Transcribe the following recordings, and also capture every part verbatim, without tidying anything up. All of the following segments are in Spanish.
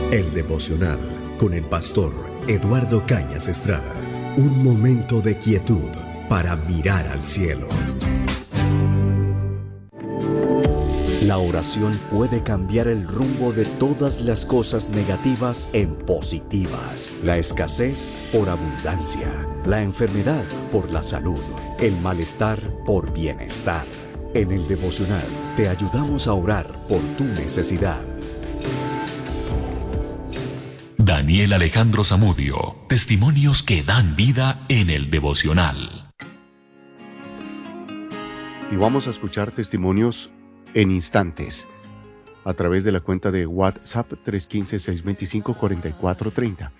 El devocional con el pastor Eduardo Cañas Estrada. Un momento de quietud para mirar al cielo. La oración puede cambiar el rumbo de todas las cosas negativas en positivas. La escasez por abundancia, la enfermedad por la salud, el malestar por bienestar. En el devocional te ayudamos a orar por tu necesidad. Daniel Alejandro Zamudio, testimonios que dan vida en el devocional. Y vamos a escuchar testimonios en instantes a través de la cuenta de WhatsApp tres uno cinco, seis dos cinco, cuatro cuatro tres cero.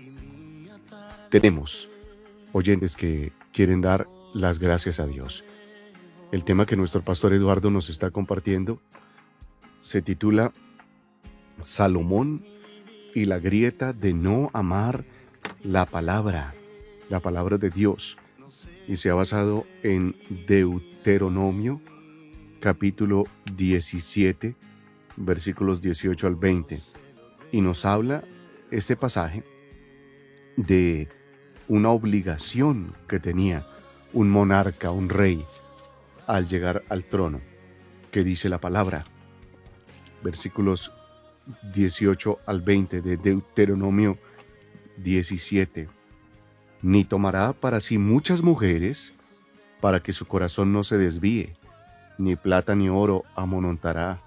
Tenemos oyentes que quieren dar las gracias a Dios. El tema que nuestro pastor Eduardo nos está compartiendo se titula Salomón y la grieta de no amar la palabra, la palabra de Dios, y se ha basado en Deuteronomio capítulo diecisiete, versículos dieciocho al veinte, y nos habla este pasaje de una obligación que tenía un monarca, un rey, al llegar al trono, que dice la palabra, versículos dieciocho al veinte de Deuteronomio diecisiete. Ni tomará para sí muchas mujeres, para que su corazón no se desvíe, ni plata ni oro amontonará.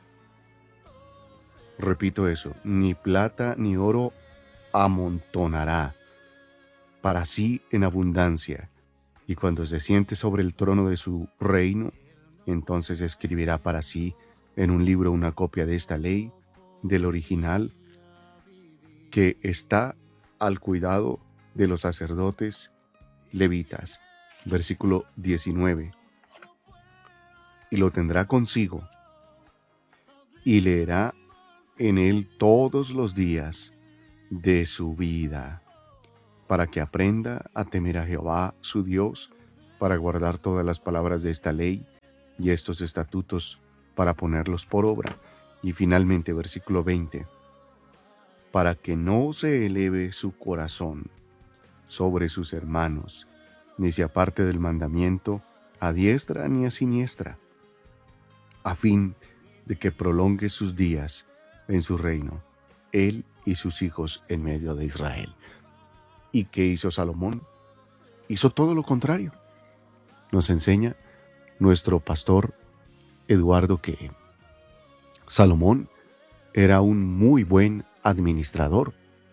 Repito eso, ni plata ni oro amontonará para sí en abundancia, y cuando se siente sobre el trono de su reino, entonces escribirá para sí en un libro una copia de esta ley, del original, que está al cuidado de los sacerdotes levitas. Versículo diecinueve. Y lo tendrá consigo, y leerá en él todos los días de su vida, para que aprenda a temer a Jehová su Dios, para guardar todas las palabras de esta ley y estos estatutos, para ponerlos por obra. Y finalmente, versículo veinte, para que no se eleve su corazón sobre sus hermanos, ni se aparte del mandamiento a diestra ni a siniestra, a fin de que prolongue sus días en su reino, él y sus hijos en medio de Israel. ¿Y qué hizo Salomón? Hizo todo lo contrario. Nos enseña nuestro pastor Eduardo que Salomón era un muy buen administrador,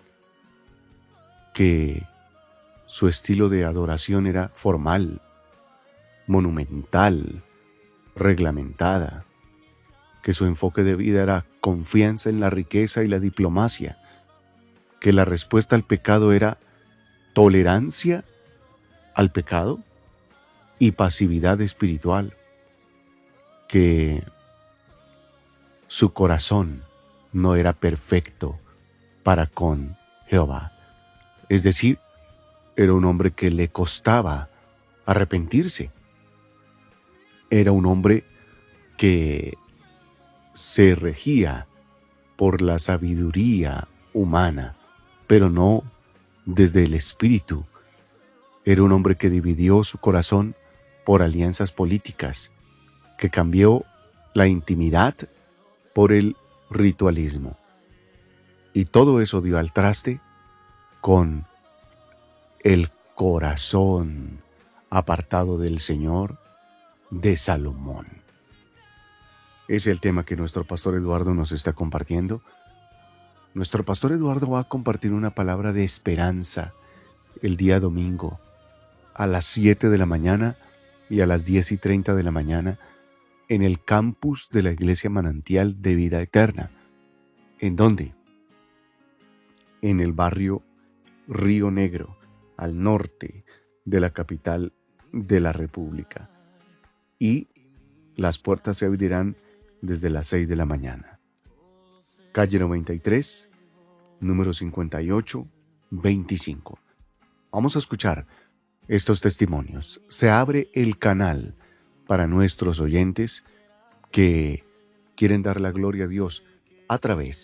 que su estilo de adoración era formal, monumental, reglamentada, que su enfoque de vida era confianza en la riqueza y la diplomacia, que la respuesta al pecado era tolerancia al pecado y pasividad espiritual, que su corazón no era perfecto para con Jehová. Es decir, era un hombre que le costaba arrepentirse. Era un hombre que se regía por la sabiduría humana, pero no desde el espíritu. Era un hombre que dividió su corazón por alianzas políticas, que cambió la intimidad por el ritualismo. Y todo eso dio al traste con el corazón apartado del Señor de Salomón. Es el tema que nuestro pastor Eduardo nos está compartiendo. Nuestro pastor Eduardo va a compartir una palabra de esperanza el día domingo a las siete de la mañana y a las diez y treinta de la mañana en el campus de la Iglesia Manantial de Vida Eterna. ¿En dónde? En el barrio Río Negro, al norte de la capital de la República. Y las puertas se abrirán desde las seis de la mañana. Calle noventa y tres, número cincuenta y ocho veinticinco. Vamos a escuchar estos testimonios. Se abre el canal para nuestros oyentes que quieren dar la gloria a Dios a través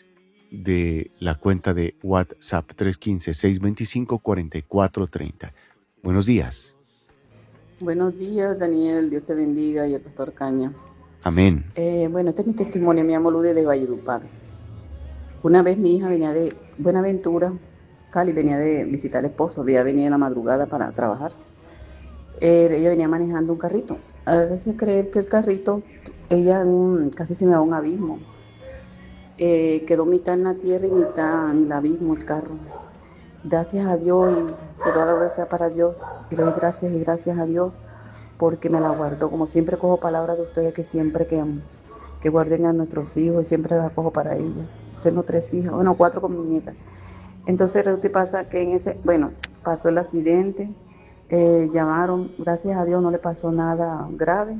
de la cuenta de WhatsApp tres uno cinco, seis dos cinco, cuatro cuatro tres cero. Buenos días. Buenos días, Daniel. Dios te bendiga y el pastor Caña. Amén. Eh, bueno, este es mi testimonio. Me llamo Lude de Valledupar. Una vez mi hija venía de Buenaventura, Cali, venía de visitar al esposo. Ella venía en la madrugada para trabajar. Eh, ella venía manejando un carrito. A veces creer que el carrito, ella um, casi se me va a un abismo. Eh, quedó mitad en la tierra y mitad en el abismo el carro. Gracias a Dios y que toda la gloria sea para Dios. Y le doy gracias y gracias a Dios porque me la guardó. Como siempre cojo palabras de ustedes que siempre que, que guarden a nuestros hijos y siempre la cojo para ellas. Tengo tres hijas, bueno, cuatro con mi nieta. Entonces resulta y pasa que en ese, bueno, pasó el accidente, eh, llamaron, gracias a Dios no le pasó nada grave.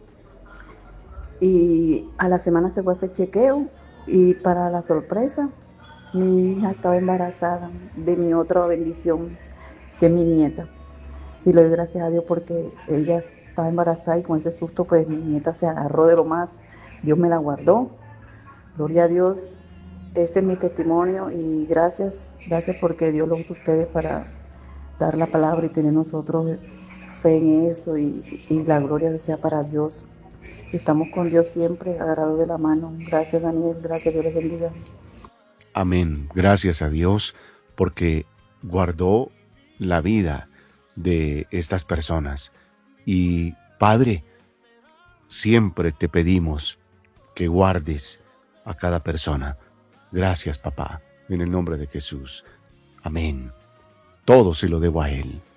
Y a la semana se fue a hacer chequeo y para la sorpresa, mi hija estaba embarazada de mi otra bendición, que es mi nieta. Y le doy gracias a Dios porque ella estaba embarazada y con ese susto pues mi nieta se agarró de lo más. Dios me la guardó. Gloria a Dios. Ese es mi testimonio y gracias, gracias porque Dios lo usa a ustedes para dar la palabra y tener nosotros fe en eso y, y la gloria sea para Dios. Y estamos con Dios siempre, agarrados de la mano. Gracias, Daniel. Gracias, Dios les bendiga. Amén. Gracias a Dios porque guardó la vida de estas personas. Y Padre, siempre te pedimos que guardes a cada persona. Gracias, papá, en el nombre de Jesús. Amén. Todo se lo debo a Él.